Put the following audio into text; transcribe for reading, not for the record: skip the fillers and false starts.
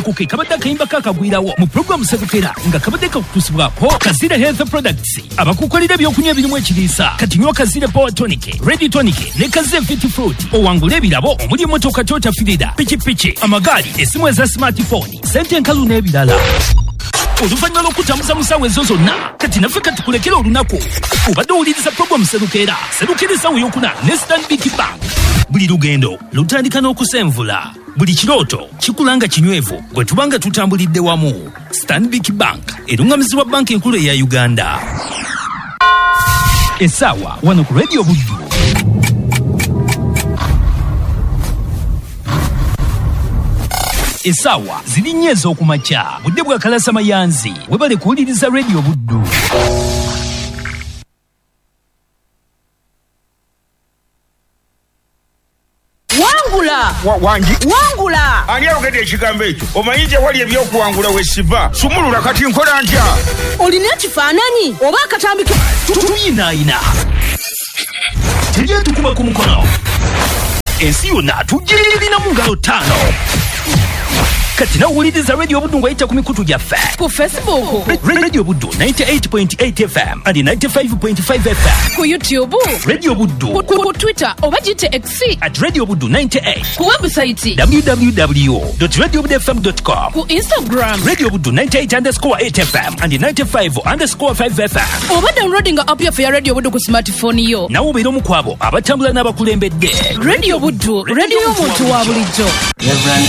ako ke kabadde akayimba kakagwirawo mu programu Serukera nga kabadde kakutusibwako Kazira Health Products abakukolera ebyokunywa ebirimu ekiriisa kati nywa Kazira Power Tonic, Ready Tonic ne Kazira Fit Fruit owangula ebirabo omuli emmotoka Toyota Fielder, pikipiki, amagaali, essimu eza smartphone, sente enkalu n'ebirala. Oluvannyuma lw'okutamuza mu ssaawa ezo zonna kati naffe katukulekera olunaku obadde owuliriza programu Serukera essaawa ey'okuna ne Stanbic Bank. Buli lugendo lutandika n'okusenvula, buli kirooto kikulanga kinywevu gwe tubanga tutambulidde wamu. Stanbic Bank erungamizibwa banka enkulu eya Uganda. Essaawa wano ku Radio Buddu. Essaawa ziri nnyo ez'okumakya budde bwa kalasa mayanzi webale kuwuliriza Radio Buddu. Wangula ani alogedde ekigambo ekyo omanyi nti wali ebyokuwangula wesiva sumulula kati nkola ntya olina ekifaananyi oba akatambike tuyinaayina tujye tukuma ku mukono ensi yonna tugirina mu ngalo ttaano kati nawuliriza Radio Buddu ng'ayita ku mikutu gyaffe ku Facebook Radio Buddu 98.8 FM and 95.5 FM ku YouTube Radio Buddu ku Twitter oba gite X @Radio Buddu 98 ku website www.radiobuddufm.com ku Instagram Radio Buddu 98_8 FM and 95_5 FM oba downloading app ya Radio Buddu ku smartphone yo nawe obeera omu kwabo abatambula n'abakulembedde. Radio Buddu radio y'omuntu wa bulijjo.